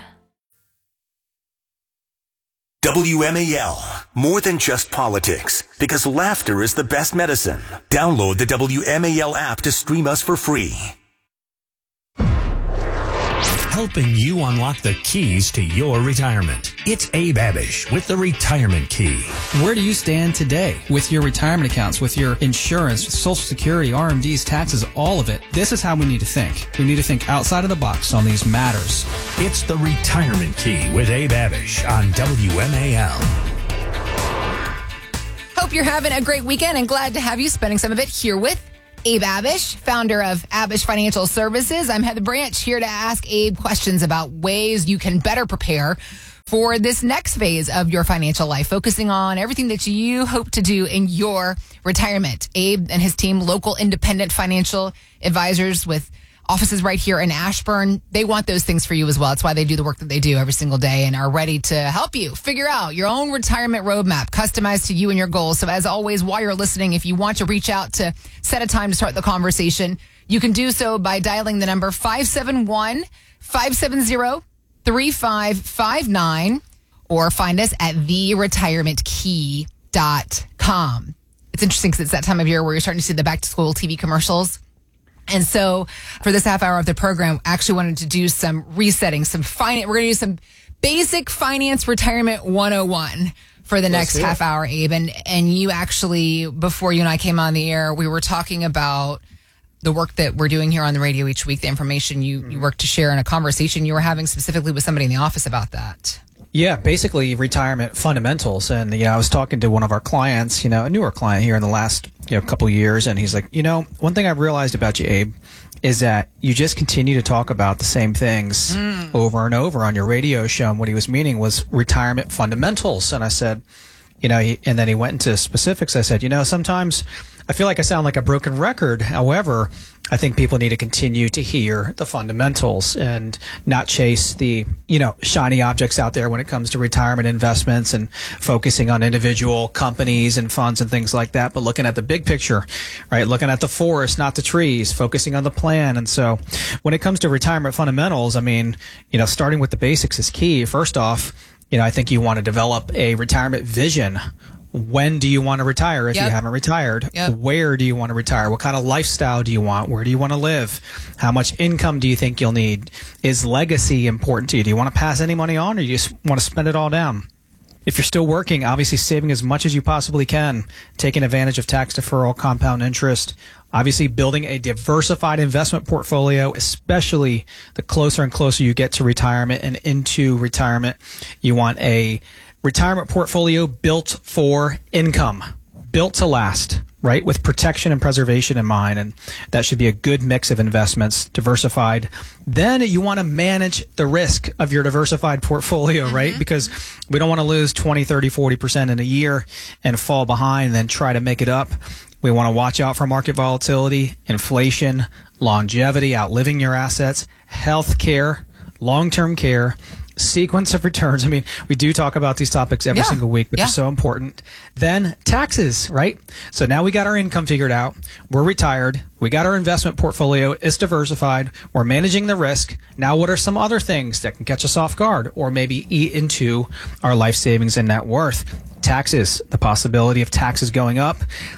WMAL, more than just politics, because laughter is the best medicine. Download the WMAL app to stream us for free. helping you unlock the keys to your retirement. It's Abe Abish with the Retirement Key. Where do you stand today with your retirement accounts, with your insurance, with Social Security, RMDs, taxes, all of it? This is how we need to think. We need to think outside of the box on these matters. It's the Retirement Key with Abe Abish on WMAL. Hope you're having a great weekend and glad to have you spending some of it here with Abe Abish, founder of Abish Financial Services. I'm Heather Branch, here to ask Abe questions about ways you can better prepare for this next phase of your financial life, focusing on everything that you hope to do in your retirement. Abe and his team, local independent financial advisors with offices right here in Ashburn, they want those things for you as well. That's why they do the work that they do every single day and are ready to help you figure out your own retirement roadmap, customized to you and your goals. So as always, while you're listening, if you want to reach out to set a time to start the conversation, you can do so by dialing the number 571-570-3559 or find us at theretirementkey.com. It's interesting because it's that time of year where you're starting to see the back to school TV commercials. And so for this half hour of the program, I actually wanted to do some resetting, we're going to do some basic finance retirement 101 for the next half hour, Abe. And you actually, before you and I came on the air, we were talking about the work that we're doing here on the radio each week, the information you work to share, in a conversation you were having specifically with somebody in the office about that. Yeah, basically retirement fundamentals. And, I was talking to one of our clients, a newer client here in the last, couple of years. And he's like, one thing I've realized about you, Abe, is that you just continue to talk about the same things over and over on your radio show. And what he was meaning was retirement fundamentals. And I said, and then he went into specifics. I said, sometimes I feel like I sound like a broken record. However, I think people need to continue to hear the fundamentals and not chase the, shiny objects out there when it comes to retirement investments and focusing on individual companies and funds and things like that, but looking at the big picture, right? Looking at the forest, not the trees, focusing on the plan. And so when it comes to retirement fundamentals, starting with the basics is key. First off, I think you want to develop a retirement vision. When do you want to retire if you haven't retired? Where do you want to retire? What kind of lifestyle do you want? Where do you want to live? How much income do you think you'll need? Is legacy important to you? Do you want to pass any money on, or you just want to spend it all down? If you're still working, obviously saving as much as you possibly can, taking advantage of tax deferral, compound interest, obviously building a diversified investment portfolio, especially the closer and closer you get to retirement and into retirement. You want a retirement portfolio built for income, built to last, right? With protection and preservation in mind. And that should be a good mix of investments, diversified. Then you want to manage the risk of your diversified portfolio, right? Because we don't want to lose 20, 30, 40% in a year and fall behind and then try to make it up. We want to watch out for market volatility, inflation, longevity, outliving your assets, health care, long-term care, sequence of returns. We do talk about these topics every single week, but they're so important. Then taxes, right? So now we got our income figured out. We're retired. We got our investment portfolio. It's diversified. We're managing the risk. Now, what are some other things that can catch us off guard or maybe eat into our life savings and net worth? Taxes, the possibility of taxes going up,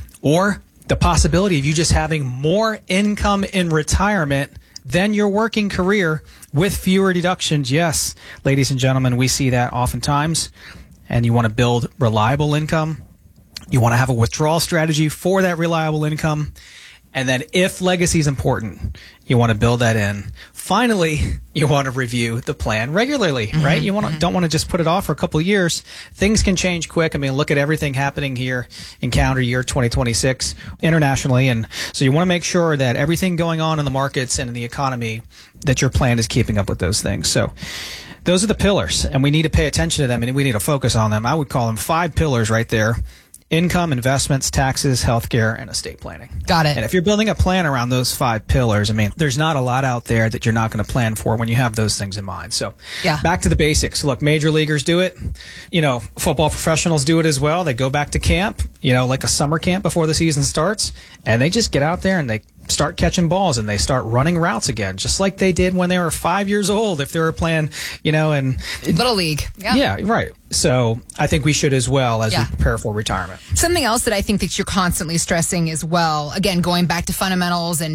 or the possibility of you just having more income in retirement than your working career with fewer deductions. Yes, ladies and gentlemen, we see that oftentimes. And you want to build reliable income. You want to have a withdrawal strategy for that reliable income. And then if legacy is important, you want to build that in. Finally, you want to review the plan regularly, right? You don't want to just put it off for a couple of years. Things can change quick. Look at everything happening here in calendar year 2026 internationally. And so you want to make sure that everything going on in the markets and in the economy, that your plan is keeping up with those things. So those are the pillars, and we need to pay attention to them, and we need to focus on them. I would call them 5 pillars right there. Income, investments, taxes, healthcare, and estate planning. Got it. And if you're building a plan around those 5 pillars, there's not a lot out there that you're not going to plan for when you have those things in mind. So back to the basics. Look, major leaguers do it. Football professionals do it as well. They go back to camp, like a summer camp before the season starts, and they just get out there and they start catching balls and they start running routes again, just like they did when they were 5 years old, if they were playing, and Little League. Yeah, right. So I think we should as well as we prepare for retirement. Something else that I think that you're constantly stressing as well, again, going back to fundamentals and just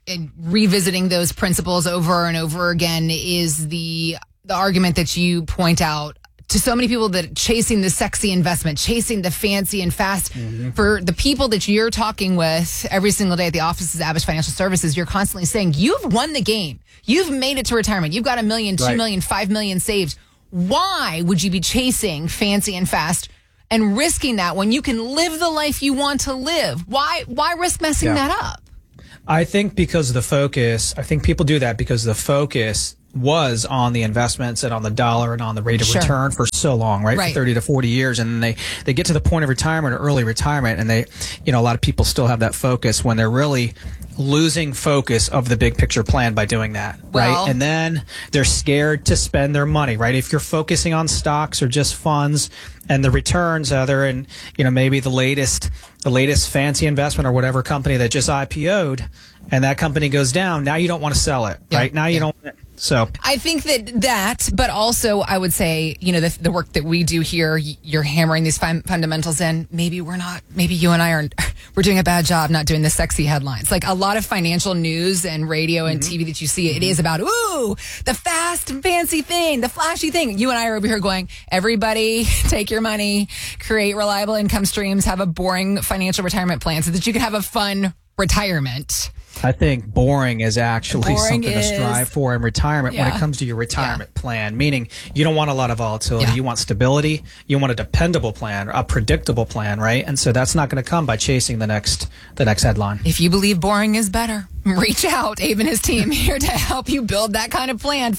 revisiting those principles over and over again is the argument that you point out to so many people, that chasing the sexy investment, chasing the fancy and fast. For the people that you're talking with every single day at the offices of Abish Financial Services, you're constantly saying, you've won the game. You've made it to retirement. You've got $1 million, $2 million, $5 million saved. Why would you be chasing fancy and fast and risking that when you can live the life you want to live? Why risk messing that up? I think because the focus, I think people do that because the focus was on the investments and on the dollar and on the rate of return for so long, right? For 30 to 40 years. And then they get to the point of retirement or early retirement, and they, a lot of people still have that focus when they're really losing focus of the big picture plan by doing that, right? And then they're scared to spend their money, right? If you're focusing on stocks or just funds and the returns, they're in, maybe the latest fancy investment or whatever company that just IPO'd, and that company goes down, now you don't want to sell it, right? Now you don't. So I think that, but also I would say, the work that we do here, you're hammering these fundamentals in. Maybe you and I we're doing a bad job not doing the sexy headlines. Like a lot of financial news and radio and TV that you see, it is about, the fast and fancy thing, the flashy thing. You and I are over here going, everybody take your money, create reliable income streams, have a boring financial retirement plan so that you can have a fun retirement. I think boring is actually something to strive for in retirement when it comes to your retirement plan, meaning you don't want a lot of volatility. You want stability. You want a dependable plan, a predictable plan, right? And so that's not going to come by chasing the next headline. If you believe boring is better, reach out. Abe and his team here to help you build that kind of plan.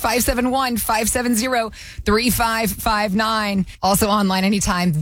571-570-3559. Also online anytime,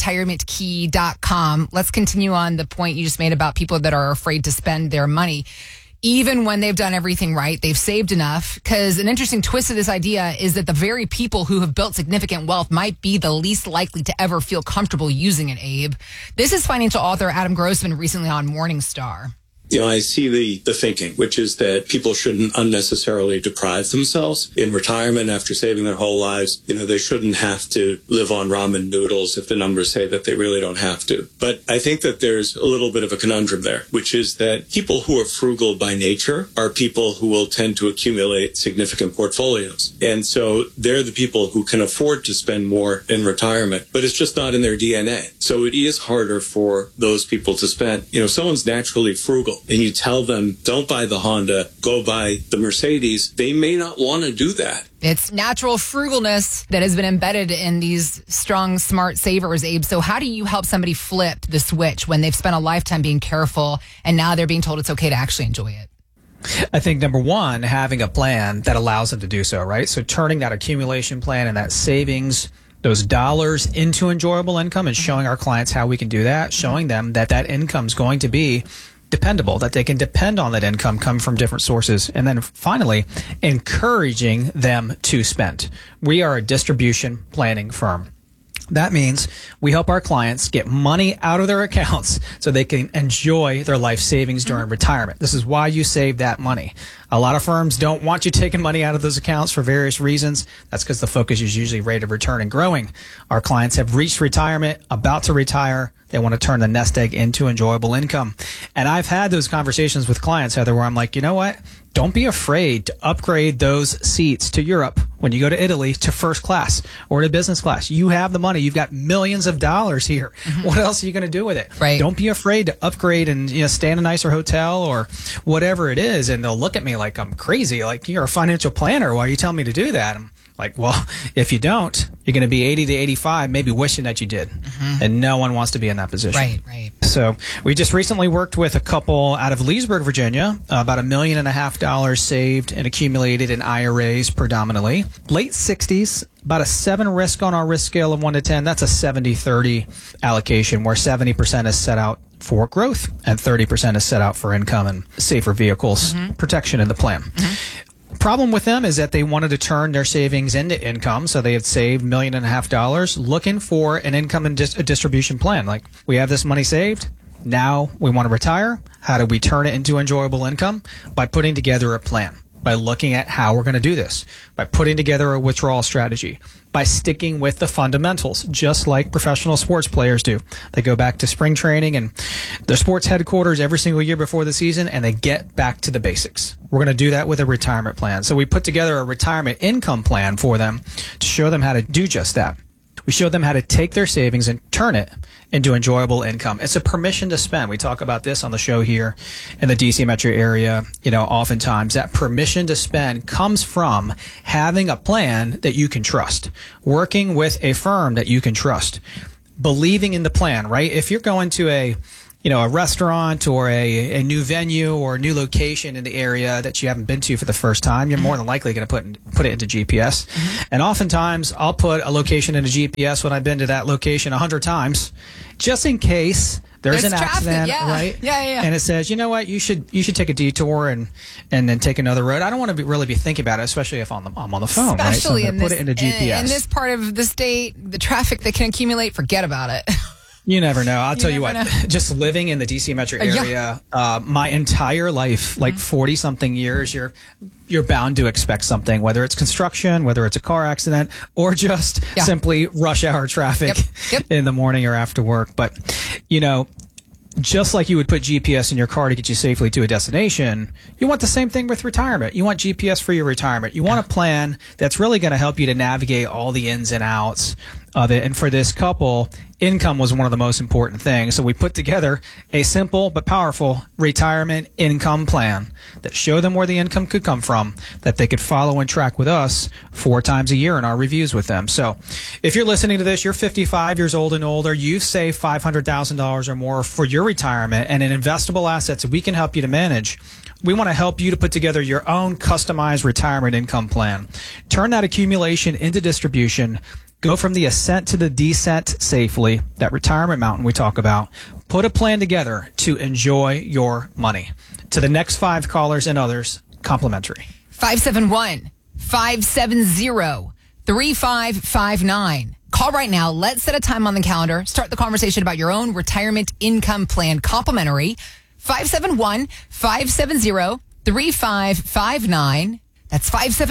theretirementkey.com. Let's continue on the point you just made about people that are afraid to spend their money. Even when they've done everything right, they've saved enough. Because an interesting twist of this idea is that the very people who have built significant wealth might be the least likely to ever feel comfortable using it, Abe. This is financial author Adam Grossman recently on Morningstar. I see the thinking, which is that people shouldn't unnecessarily deprive themselves in retirement after saving their whole lives. They shouldn't have to live on ramen noodles if the numbers say that they really don't have to. But I think that there's a little bit of a conundrum there, which is that people who are frugal by nature are people who will tend to accumulate significant portfolios. And so they're the people who can afford to spend more in retirement, but it's just not in their DNA. So it is harder for those people to spend. Someone's naturally frugal, and you tell them, don't buy the Honda, go buy the Mercedes, they may not want to do that. It's natural frugalness that has been embedded in these strong, smart savers, Abe. So how do you help somebody flip the switch when they've spent a lifetime being careful and now they're being told it's okay to actually enjoy it? I think number one, having a plan that allows them to do so, right? So turning that accumulation plan and that savings, those dollars into enjoyable income, and showing our clients how we can do that, showing them that income is going to be dependable, that they can depend on that income come from different sources. And then finally, encouraging them to spend. We are a distribution planning firm. That means we help our clients get money out of their accounts so they can enjoy their life savings during retirement. This is why you save that money. A lot of firms don't want you taking money out of those accounts for various reasons. That's because the focus is usually rate of return and growing. Our clients have reached retirement, about to retire. They want to turn the nest egg into enjoyable income. And I've had those conversations with clients, Heather, where I'm like, you know what? Don't be afraid to upgrade those seats to Europe when you go to Italy to first class or to business class. You have the money. You've got millions of dollars here. What else are you going to do with it? Right. Don't be afraid to upgrade and stay in a nicer hotel or whatever it is. And they'll look at me like I'm crazy. Like, you're a financial planner. Why are you telling me to do that? I'm like, well, if you don't, you're going to be 80 to 85, maybe wishing that you did. And no one wants to be in that position. Right. So we just recently worked with a couple out of Leesburg, Virginia, about $1.5 million saved and accumulated in IRAs predominantly. Late 60s, about a 7 risk on our risk scale of 1 to 10. That's a 70-30 allocation where 70% is set out for growth and 30% is set out for income and safer vehicles protection in the plan. Problem with them is that they wanted to turn their savings into income, so they had saved $1.5 million, looking for an income and a distribution plan. Like, we have this money saved, now we want to retire. How do we turn it into enjoyable income? By putting together a plan, by looking at how we're going to do this, by putting together a withdrawal strategy, by sticking with the fundamentals, just like professional sports players do. They go back to spring training and their sports headquarters every single year before the season, and they get back to the basics. We're going to do that with a retirement plan. So we put together a retirement income plan for them to show them how to do just that. We show them how to take their savings and turn it into enjoyable income. It's a permission to spend. We talk about this on the show here in the DC metro area. Oftentimes that permission to spend comes from having a plan that you can trust, working with a firm that you can trust, believing in the plan, right? If you're going to a restaurant or a new venue or a new location in the area that you haven't been to for the first time, you're more than likely going to put it into GPS. And oftentimes I'll put a location into GPS when I've been to that location 100 times, just in case there's an traffic, accident, yeah. right? Yeah. And it says, you know what, you should take a detour and then take another road. I don't want to really be thinking about it, especially if I'm on the phone, Especially right? So I'm going to put it into GPS. in this part of the state, the traffic that can accumulate, forget about it. You never know. I'll tell you what, just living in the DC metro area, my entire life, like 40 something years, you're bound to expect something, whether it's construction, whether it's a car accident, or just simply rush hour traffic in the morning or after work. But, just like you would put GPS in your car to get you safely to a destination, you want the same thing with retirement. You want GPS for your retirement. You want a plan that's really going to help you to navigate all the ins and outs of it. And for this couple, income was one of the most important things. So we put together a simple but powerful retirement income plan that showed them where the income could come from, that they could follow and track with us 4 times a year in our reviews with them. So if you're listening to this, you're 55 years old and older, you've saved $500,000 or more for your retirement and in investable assets we can help you to manage. We want to help you to put together your own customized retirement income plan. Turn that accumulation into distribution. Go from the ascent to the descent safely, that retirement mountain we talk about. Put a plan together to enjoy your money. To the next 5 callers and others, complimentary. 571-570-3559. Call right now. Let's set a time on the calendar. Start the conversation about your own retirement income plan. Complimentary. 571-570-3559. That's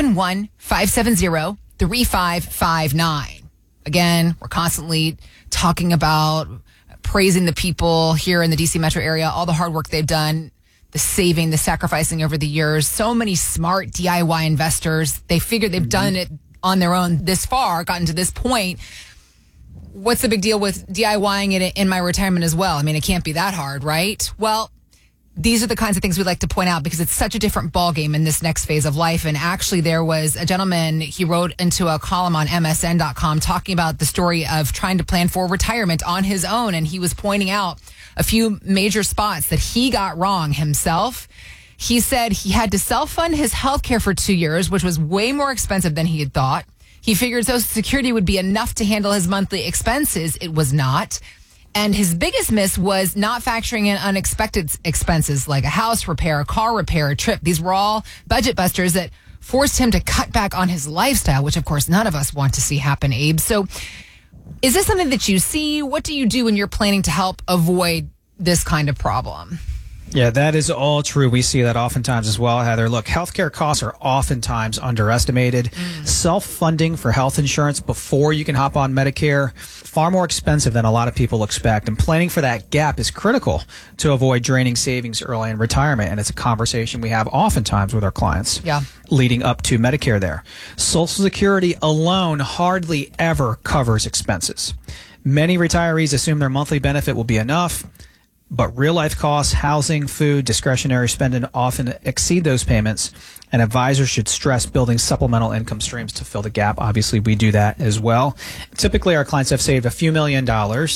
571-570-3559. Again, we're constantly talking about praising the people here in the DC metro area, all the hard work they've done, the saving, the sacrificing over the years. So many smart DIY investors. They figure they've done it on their own this far, gotten to this point. What's the big deal with DIYing it in my retirement as well? I mean, it can't be that hard, right? Well, these are the kinds of things we like to point out because it's such a different ballgame in this next phase of life. And actually, there was a gentleman, he wrote into a column on MSN.com talking about the story of trying to plan for retirement on his own. And he was pointing out a few major spots that he got wrong himself. He said he had to self-fund his health care for 2 years, which was way more expensive than he had thought. He figured Social Security would be enough to handle his monthly expenses. It was not. And his biggest miss was not factoring in unexpected expenses like a house repair, a car repair, a trip. These were all budget busters that forced him to cut back on his lifestyle, which of course none of us want to see happen, Abe. So is this something that you see? What do you do when you're planning to help avoid this kind of problem? Yeah, that is all true. We see that oftentimes as well, Heather. Look, healthcare costs are oftentimes underestimated. Self-funding for health insurance before you can hop on Medicare, far more expensive than a lot of people expect. And planning for that gap is critical to avoid draining savings early in retirement. And it's a conversation we have oftentimes with our clients leading up to Medicare there. Social Security alone hardly ever covers expenses. Many retirees assume their monthly benefit will be enough. But real-life costs, housing, food, discretionary spending often exceed those payments, and advisors should stress building supplemental income streams to fill the gap. Obviously, we do that as well. Typically, our clients have saved a few $1 million,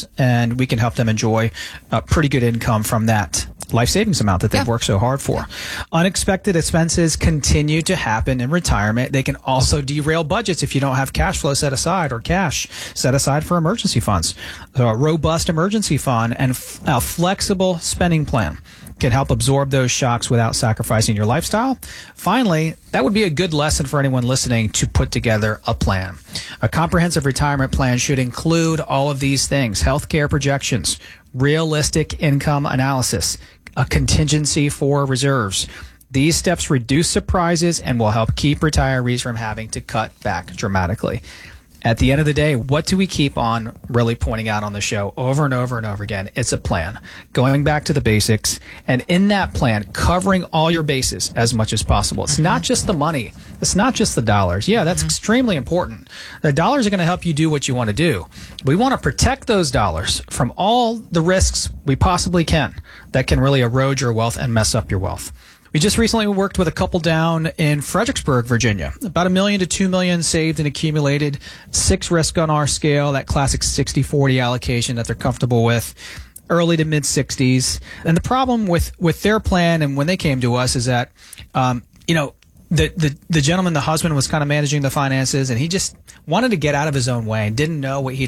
and we can help them enjoy a pretty good income from that life savings amount that they've worked so hard for. Unexpected expenses continue to happen in retirement. They can also derail budgets if you don't have cash flow set aside or cash set aside for emergency funds. So a robust emergency fund and a flexible spending plan can help absorb those shocks without sacrificing your lifestyle. Finally, that would be a good lesson for anyone listening to put together a plan. A comprehensive retirement plan should include all of these things: healthcare projections, realistic income analysis, a contingency for reserves. These steps reduce surprises and will help keep retirees from having to cut back dramatically. At the end of the day, what do we keep on really pointing out on the show over and over and over again? It's a plan. Going back to the basics, and in that plan, covering all your bases as much as possible. It's not just the money. It's not just the dollars. Yeah, that's extremely important. The dollars are going to help you do what you want to do. We want to protect those dollars from all the risks we possibly can that can really erode your wealth and mess up your wealth. We just recently worked with a couple down in Fredericksburg, Virginia. About $1 million to $2 million saved and accumulated. 6 risk on our scale, that classic 60-40 allocation that they're comfortable with. Early to mid 60s. And the problem with their plan and when they came to us is that, the gentleman, the husband, was kind of managing the finances, and he just wanted to get out of his own way and didn't know what he